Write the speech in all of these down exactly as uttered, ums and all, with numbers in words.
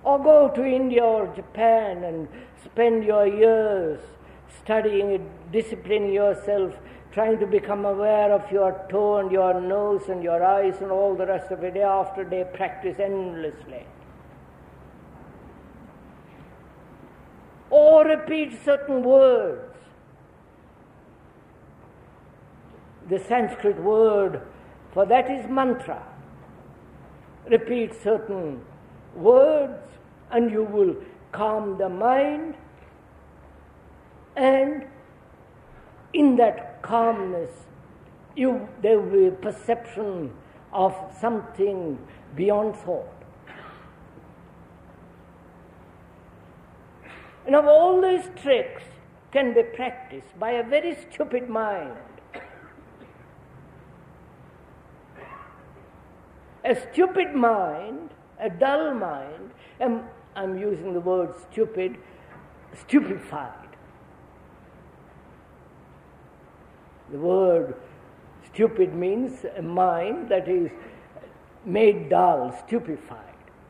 Or go to India or Japan and spend your years studying it, disciplining yourself, trying to become aware of your toe and your nose and your eyes and all the rest of it. Day after day, practice endlessly. Or repeat certain words. The Sanskrit word for that is mantra. Repeat certain words and you will calm the mind, and in that calmness you there will be a perception of something beyond thought. Now all these tricks can be practiced by a very stupid mind. A stupid mind, a dull mind, and I'm using the word stupid, stupefied. The word stupid means a mind that is made dull, stupefied.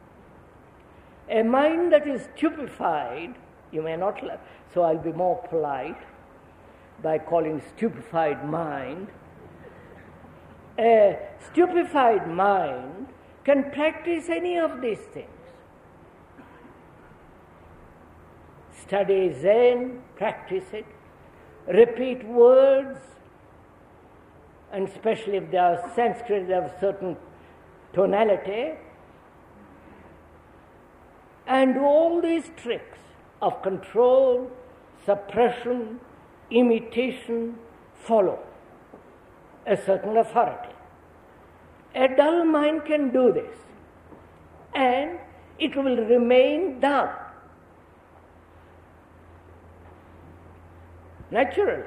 A mind that is stupefied, you may not, so I'll be more polite by calling stupefied mind. A stupefied mind can practice any of these things. Study Zen, practice it. Repeat words, and especially if they are Sanskrit, they have certain tonality. And do all these tricks of control, suppression, imitation, follow a certain authority. A dull mind can do this, and it will remain dull. Naturally.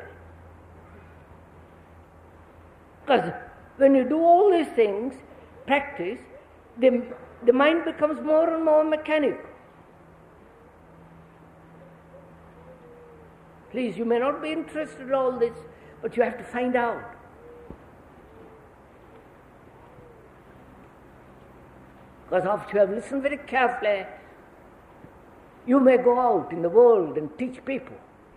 Because when you do all these things, practice, the, the mind becomes more and more mechanical. Please, you may not be interested in all this, but you have to find out. Because after you have listened very carefully, you may go out in the world and teach people.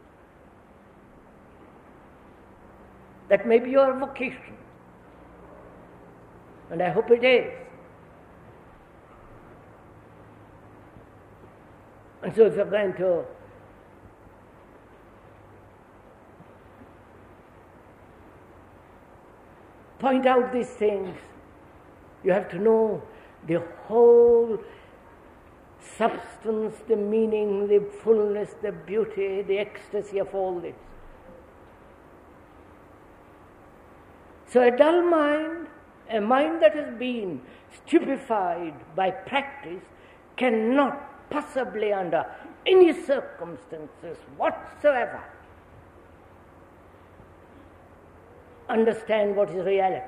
That may be your vocation. And I hope it is. And so if you're going to point out these things, you have to know the whole substance, the meaning, the fullness, the beauty, the ecstasy of all this. So a dull mind, a mind that has been stupefied by practice, cannot possibly under any circumstances whatsoever understand what is reality.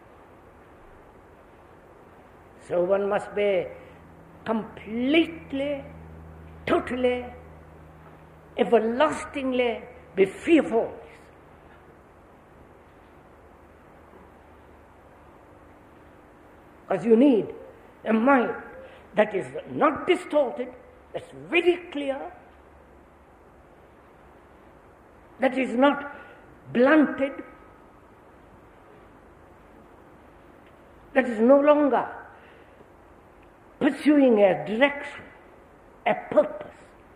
So one must be completely, totally, everlastingly be fearful. Because you need a mind that is not distorted, that's very clear, that is not blunted, that is no longer pursuing a direction, a purpose.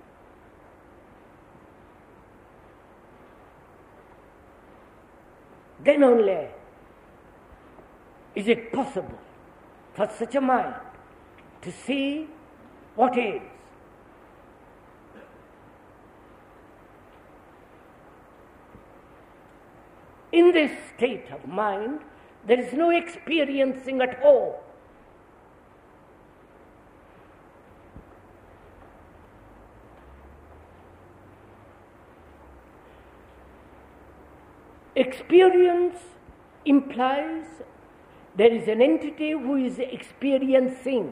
Then only is it possible for such a mind to see what is. In this state of mind, there is no experiencing at all. Experience implies there is an entity who is experiencing.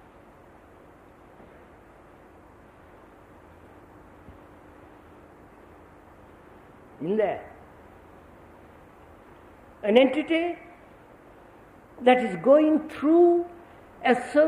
In there. An entity that is going through a certain